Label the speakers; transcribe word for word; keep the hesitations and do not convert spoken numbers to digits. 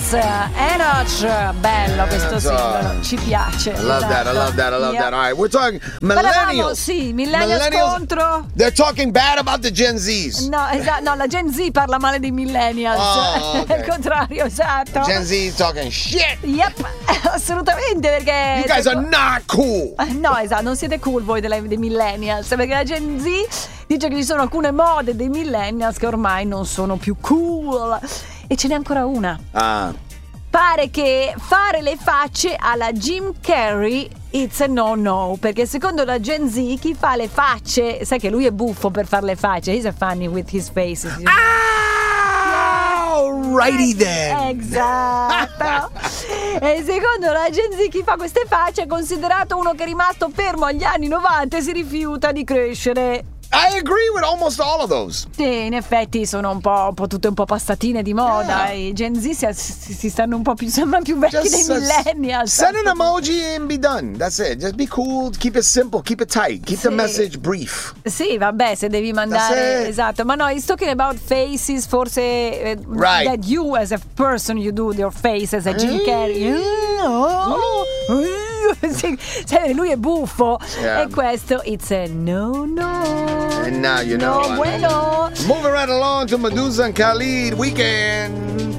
Speaker 1: It's Enoch. Bello questo
Speaker 2: That's
Speaker 1: singolo,
Speaker 2: all.
Speaker 1: ci piace.
Speaker 2: I love that, I love that, I love
Speaker 1: Yeah.
Speaker 2: that. All right, we're talking
Speaker 1: Parlavamo,
Speaker 2: millennials.
Speaker 1: sì, millennials contro.
Speaker 2: They're talking bad about the Gen Zs.
Speaker 1: No, esatto, no, la Gen Z parla male dei millennials.
Speaker 2: Oh, ok.
Speaker 1: È il contrario, esatto.
Speaker 2: Gen Z talking shit.
Speaker 1: Yep, assolutamente, perché
Speaker 2: You guys are not cool.
Speaker 1: no, esatto, non siete cool voi delle- dei millennials, perché la Gen Z dice che ci sono alcune mode dei millennials che ormai non sono più cool. E ce n'è ancora una.
Speaker 2: Ah.
Speaker 1: Pare che fare le facce alla Jim Carrey it's a no no, perché secondo la Gen Z chi fa le facce, sai che lui è buffo per fare le facce, he's a funny with his faces.
Speaker 2: Alrighty then.
Speaker 1: Esatto. E secondo la Gen Z chi fa queste facce è considerato uno che è rimasto fermo agli anni novanta e si rifiuta di crescere.
Speaker 2: I agree with almost all of those.
Speaker 1: Sì, in effetti sono un po', un po' tutte un po' passatine di moda.
Speaker 2: Yeah.
Speaker 1: I Gen Z si, si, si stanno un po' più, sembrano più vecchi
Speaker 2: Just
Speaker 1: dei
Speaker 2: uh,
Speaker 1: millennials.
Speaker 2: send an emoji and be done. That's it. Just be cool. Keep it simple. Keep it tight. Keep the
Speaker 1: Sì.
Speaker 2: message brief.
Speaker 1: Sì, vabbè, se devi mandare,
Speaker 2: That's it.
Speaker 1: esatto, ma no, he's talking about faces, forse eh,
Speaker 2: Right.
Speaker 1: that you as a person you do your face as a Jim Carrey. Mm, oh, mm. Sì, sai, lui è buffo.
Speaker 2: Yeah.
Speaker 1: E questo it's a no no.
Speaker 2: And now you know.
Speaker 1: No bueno.
Speaker 2: Moving right along to Medusa and Khalid weekend.